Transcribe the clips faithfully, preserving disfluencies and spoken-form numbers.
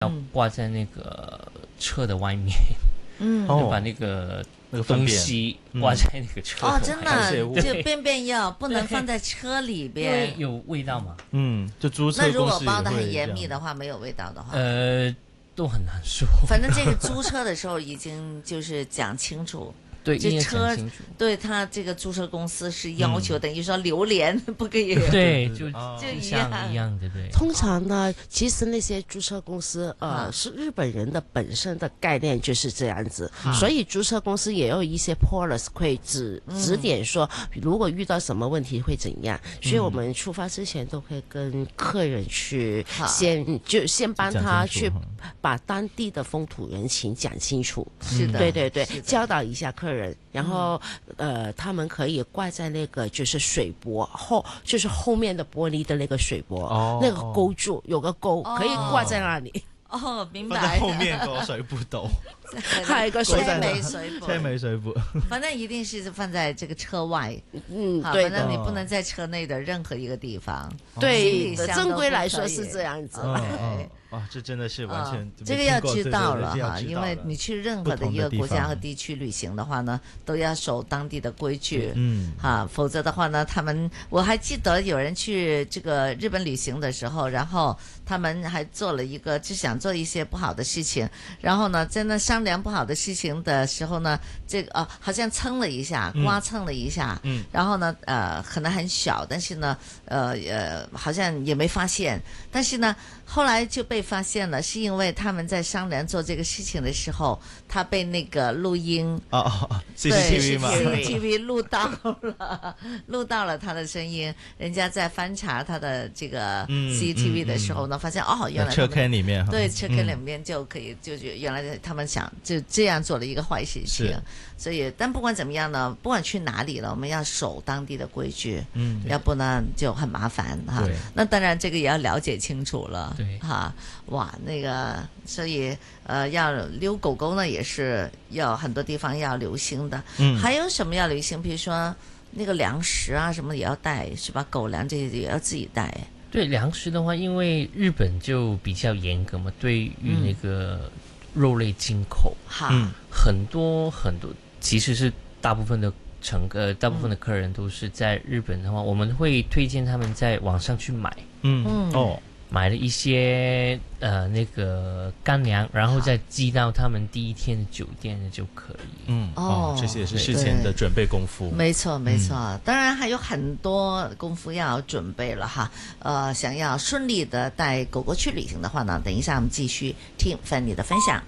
要挂在那个车的外面， 嗯， 要把那个东西挂在那个车的外面。 哦，真的，就便便药不能放在车里边， 因为有味道嘛。 嗯，就租车公司那如果包得很也会严密的话，没有味道的话， 呃，都很难说。 反正这个租车的时候已经就是讲清楚。 对， 这车清楚对他这个租车公司是要求，嗯、等于说榴莲不可以， 对，就就一样一样的，对。 通常呢，其实那些租车公司，呃，嗯、是日本人的本身的概念就是这样子，嗯、所以租车公司也有一些 policy 会指指点说，如果遇到什么问题会怎样。嗯、所以我们出发之前都会跟客人去先、嗯、就先帮他去把当地的风土人情讲清楚， 是的， 对对对，教导一下客人。人，然后、嗯、呃，他们可以挂在那个就是水泊后，就是后面的玻璃的那个水泊，哦、那个勾住有个勾、哦、可以挂在那里。 哦，明白。 放在後面個水壺度， 還有一個水車尾水壺， 車尾水壺。 反正一定是放在這個車外， 嗯，對的。 反正你不能在車內的任何一個地方。 對，正規來說是這樣子。 哦哦哇，這真的是完全、 哦、這個要知道了哈，因為你去任何的一個國家和地區旅行的話呢，都要守當地的規矩，嗯，哈，否則的話呢，他們我還記得有人去這個日本旅行的時候，然後他們還做了一個就想做一些不好的事情，然後呢，在那商量不好的事情的時候呢，這個啊，好像蹭了一下，刮蹭了一下，嗯，然後呢，呃，可能很小，但是呢，呃呃，好像也沒發現，但是呢，後來就被發現了，是因為他們在商量做這個事情的時候，他被那個錄音， 哦哦哦 ，C C T V 嘛 ，C C T V 錄到了，錄到了他的聲音，人家在翻查他的這個 C C T V 的時候呢，嗯嗯嗯、發現哦，原來車坑裡面， 對，車坑裡面就可以，嗯、就原來他們想就這樣做了一個壞事情，所以，但不管怎麼樣呢，不管去哪裡了，我們要守當地的規矩，嗯，要不呢就很麻煩哈。那當然，這個也要了解清楚了， 對， 哈，哇，那個，所以，呃，要遛狗狗呢，也是要很多地方要留心的。嗯，還有什麼要留心？比如說那個糧食啊，什麼也要帶，是吧？狗糧這些也要自己帶。 對，糧食的話，因為日本就比較嚴格嘛，對於那個肉類進口，哈、嗯，很多很多，其實是大部分的乘客，大部分的客人都是在日本的話，我們會推薦他們在網上去買，嗯，哦。買了一些呃那個乾糧，然後再寄到他們第一天的酒店就可以。 嗯，哦，這些也是事前的準備功夫。 沒錯，沒錯、嗯。當然還有很多功夫要準備了哈。呃，想要順利的帶狗狗去旅行的話呢，等一下我們繼續聽Fanny的分享。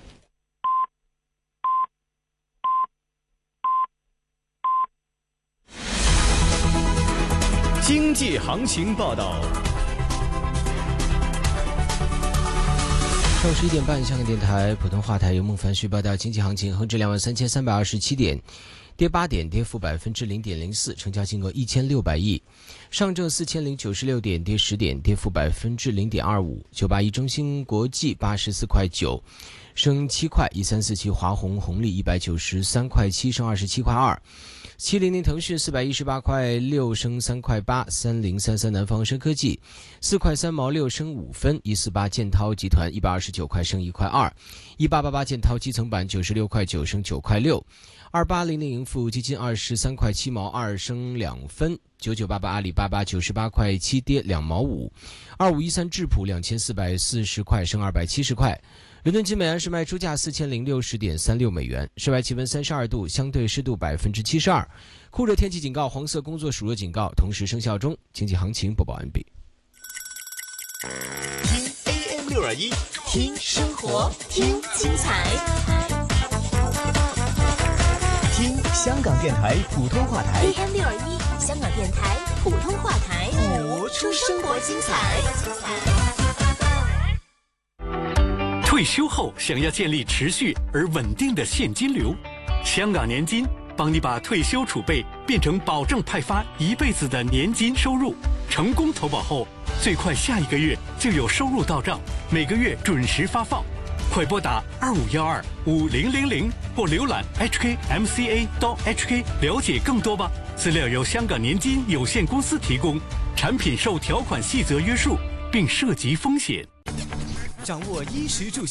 經濟行情報道。 上午十一點半，香港電台普通話台由孟凡旭報道經濟行情，恒指兩萬三千三百二十七點，跌八點，跌幅百分之零點零四，成交金額一千六百億。上證四千零九十六點，跌十點，跌幅百分之零點二五。九八一中芯國際八十四塊九，升七塊。一三四七華虹紅利一百九十三塊七，升二十七塊二。七零零騰訊四百一十八塊六，升三塊八。三零三三南方生科技四塊三毛六，升五分。一四八建滔集團一百二十九塊，升一塊二。一八八八建滔基層板九十六塊九，升九塊六。二八零零盈富基金二十三塊七毛二，升兩分。九九八八阿里巴巴九十八塊七，跌兩毛五。二五一三智普兩千四百四十塊，升二百七十塊。倫敦金每安士賣出價四千零六十點三六美元。室外氣溫三十二度，相對濕度百分之七十二。酷熱天氣警告，黃色工作暑熱警告同時生效中。經濟行情播報完畢。 聽 A M 六二一，聽生活，聽精彩，聽香港電台普通話台 A M 六二一，香港電台普通話台， 播出生活精彩。退休後想要建立持續而穩定的現金流，香港年金幫你把退休儲備變成保證派發一輩子的年金收入。成功投保後，最快下一個月就有收入到賬，每個月準時發放。快撥打二五幺二五零零零或瀏覽 H K M C A 到 H K 了解更多吧。資料由香港年金有限公司提供，產品受條款細則約束，並涉及風險。 掌握衣食住行。